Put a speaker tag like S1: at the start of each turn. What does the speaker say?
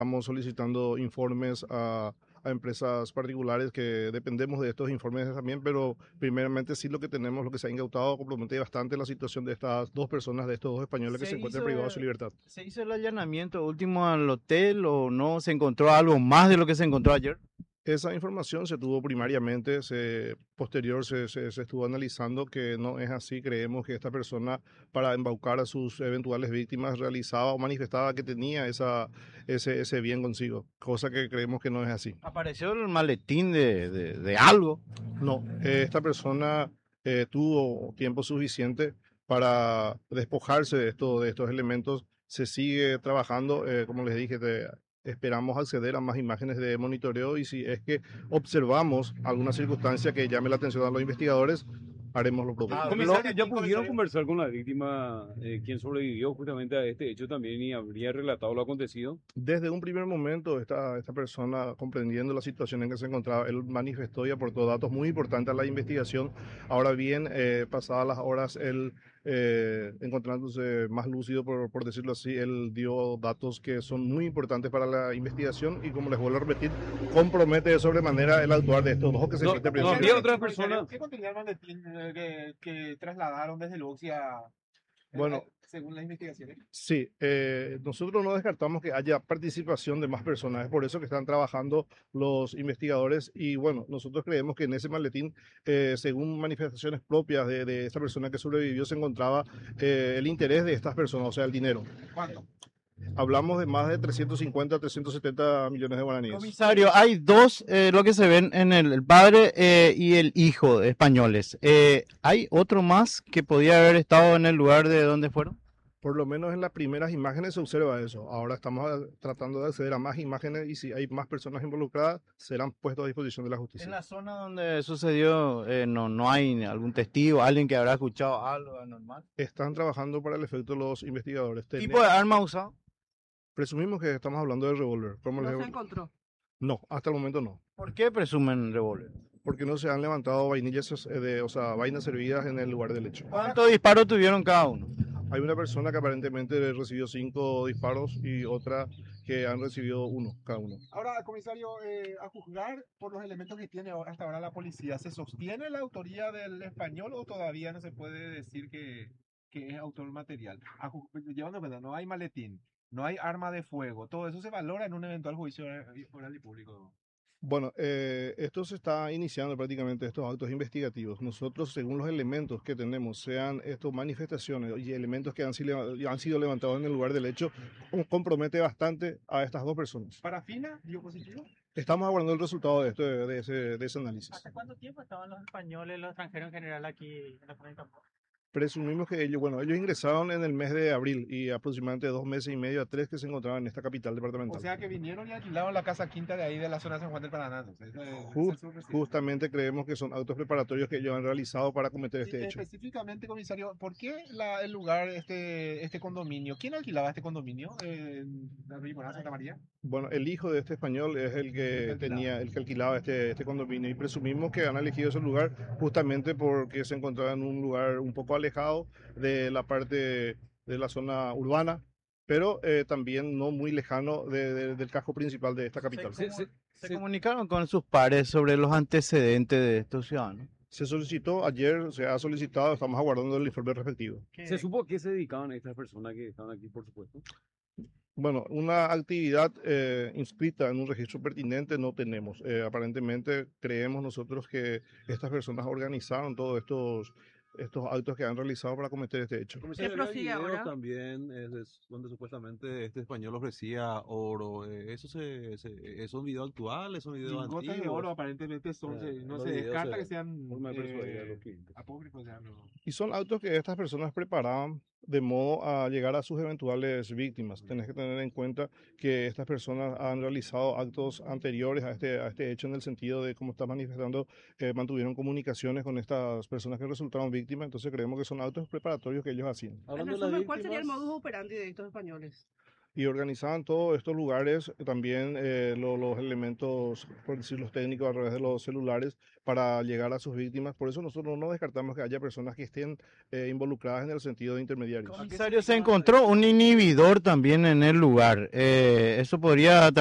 S1: Estamos solicitando informes a empresas particulares que dependemos de estos informes también, pero primeramente sí lo que tenemos, lo que se ha incautado, compromete bastante la situación de estas dos personas, de estos dos españoles que
S2: ¿Se
S1: se encuentran
S2: hizo,
S1: privados de su libertad.
S2: se hizo el allanamiento último al hotel o no? ¿Se encontró algo más de lo que se encontró ayer?
S1: Esa información se tuvo primariamente, posterior se estuvo analizando que no es así. Creemos que esta persona, para embaucar a sus eventuales víctimas, realizaba o manifestaba que tenía ese bien consigo, cosa que creemos que no es así.
S2: ¿Apareció el maletín de algo?
S1: No, esta persona tuvo tiempo suficiente para despojarse de estos elementos. Se sigue trabajando, como les dije, esperamos acceder a más imágenes de monitoreo y si es que observamos alguna circunstancia que llame la atención a los investigadores, haremos lo propio.
S2: Habló,
S3: Comisario, ¿ya pudieron conversar con la víctima, quien sobrevivió justamente a este hecho también y habría relatado lo acontecido?
S1: Desde un primer momento, esta persona, comprendiendo la situación en que se encontraba, él manifestó y aportó datos muy importantes a la investigación. Ahora bien, pasadas las horas, él, encontrándose más lúcido, por decirlo así, él dio datos que son muy importantes para la investigación y, como les vuelvo a repetir, compromete de sobremanera el actuar de estos dos que se
S3: No,
S1: encuentran
S3: no
S1: privados de
S3: había
S1: libertad.
S3: otra persona.
S4: ¿Qué contenía el maletín que trasladaron desde Luxia,
S1: Bueno,
S4: según las investigaciones?
S1: sí, nosotros no descartamos que haya participación de más personas, es por eso que están trabajando los investigadores y bueno, nosotros creemos que en ese maletín, según manifestaciones propias de esta persona que sobrevivió, se encontraba el interés de estas personas, o sea, el dinero.
S4: ¿Cuánto?
S1: Hablamos de más de 350 a 370 millones de guaraníes.
S2: Comisario, hay dos, lo que se ven en el padre y el hijo españoles. ¿Hay otro más que podía haber estado en el lugar de donde fueron?
S1: Por lo menos en las primeras imágenes se observa eso. Ahora estamos tratando de acceder a más imágenes y si hay más personas involucradas, serán puestos a disposición de la
S2: En
S1: justicia.
S2: la zona donde sucedió, no hay algún testigo, alguien que habrá escuchado algo anormal.
S1: Están trabajando para el efecto los investigadores.
S2: ¿Tipo de arma usado?
S1: Presumimos que estamos hablando de revólver.
S5: No se encontró.
S1: No, hasta el momento no.
S2: ¿Por qué presumen revólver?
S1: Porque no se han levantado vainillas, o sea, vainas servidas en el lugar del hecho.
S2: ¿Cuántos disparos tuvieron cada uno?
S1: Hay una persona que aparentemente recibió 5 disparos y otra que han recibido uno, cada uno.
S4: Ahora, comisario, a juzgar por los elementos que tiene hasta ahora la policía, ¿se sostiene la autoría del español o todavía no se puede decir que es autor material? Llevando en cuenta, no hay maletín, no hay arma de fuego, todo eso se valora en un eventual juicio oral y público.
S1: Bueno, esto se está iniciando prácticamente estos actos investigativos. Nosotros, según los elementos que tenemos, sean estos manifestaciones y elementos que han sido levantados en el lugar del hecho, compromete bastante a estas dos personas.
S4: ¿Parafina dio positivo?
S1: Estamos aguardando el resultado de ese análisis.
S6: ¿Hace cuánto tiempo estaban los españoles, los extranjeros en general aquí en la zona de Campo?
S1: Presumimos que ellos ingresaron en el mes de abril y aproximadamente 2 meses y medio a 3 que se encontraban en esta capital
S4: O
S1: departamental.
S4: sea que vinieron y alquilaron la casa quinta de ahí de la zona de San Juan del Paraná. Entonces,
S1: Justamente creemos que son actos preparatorios que ellos han realizado para cometer este hecho.
S4: Específicamente, comisario, ¿por qué el lugar, este condominio? ¿Quién alquilaba este condominio en la Ribera Santa María?
S1: Bueno, el hijo de este español es el que el que alquilaba este condominio y presumimos que han elegido ese lugar justamente porque se encontraba en un lugar un poco alejado de la parte de la zona urbana, pero también no muy lejano del casco principal de esta capital.
S2: ¿Se comunicaron con sus pares sobre los antecedentes de estos ciudadanos?
S1: Se solicitó ayer, se ha solicitado, estamos aguardando el informe respectivo.
S3: ¿Se supo a qué se dedicaban estas personas que estaban aquí, por supuesto?
S1: Bueno, una actividad inscrita en un registro pertinente no tenemos. Aparentemente creemos nosotros que estas personas organizaron todos estos actos que han realizado para cometer este hecho.
S5: ¿Qué prosigue ahora?
S7: También donde supuestamente este español ofrecía oro. ¿Es un video actual? ¿Es un video
S4: Lingotes de
S7: antiguo?
S4: oro aparentemente son, no
S7: los
S4: se
S7: videos
S4: descarta
S7: se-
S4: que sean
S3: forma de persuadir a los clientes.
S4: apócrifos. Ya no.
S1: Y son actos que estas personas preparaban de modo a llegar a sus eventuales víctimas. Tenés que tener en cuenta que estas personas han realizado actos anteriores a este hecho en el sentido de, como está manifestando, mantuvieron comunicaciones con estas personas que resultaron víctimas. Entonces creemos que son actos preparatorios que ellos hacían.
S5: En
S7: Hablando de la
S5: resumen, ¿cuál sería el
S7: víctimas,
S5: modus operandi de estos españoles?
S1: y organizaban todos estos lugares, también los elementos, por decir los técnicos, a través de los celulares para llegar a sus víctimas. Por eso nosotros no descartamos que haya personas que estén involucradas en el sentido de intermediarios.
S2: Comisario, se encontró un inhibidor también en el lugar. Eso podría